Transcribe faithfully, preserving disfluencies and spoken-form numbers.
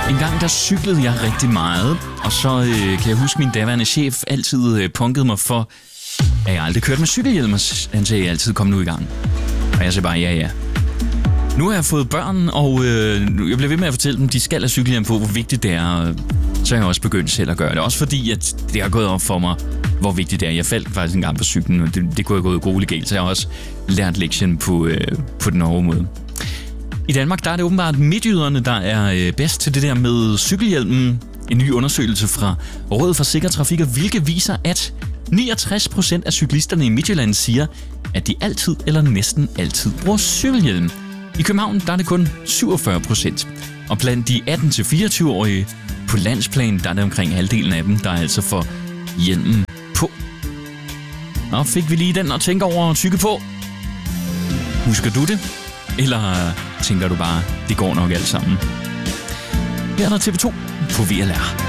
En gang der cyklede jeg rigtig meget, og så øh, kan jeg huske, min daværende chef altid øh, punkede mig for, at jeg aldrig kørte med cykelhjelm. Han sagde, at jeg altid kom nu i gang. Og jeg sagde bare, ja ja. Nu har jeg fået børn, og øh, jeg bliver ved med at fortælle dem, de skal have cykelhjelm på, hvor vigtigt det er. Så har jeg også begyndt selv at gøre det. Også fordi, at det har gået op for mig, hvor vigtigt det er. Jeg faldt faktisk en gang på cyklen, og det, det kunne have gået grueligt galt, så jeg har også lært lektionen på, øh, på den hårde måde. I Danmark der er det åbenbart midtjyderne, der er bedst til det der med cykelhjelmen. En ny undersøgelse fra Rådet for Sikker Trafik, hvilket viser, at niogtres procent af cyklisterne i Midtjylland siger, at de altid eller næsten altid bruger cykelhjelm. I København der er det kun syvogfyrre procent. Og blandt de atten til fireogtyve-årige på landsplan, der er det omkring halvdelen af dem, der er altså får hjelmen på. Og fik vi lige den at tænke over og tykke på. Husker du det? Eller tænker du bare, det går nok alt sammen? Her er der T V to på V L R.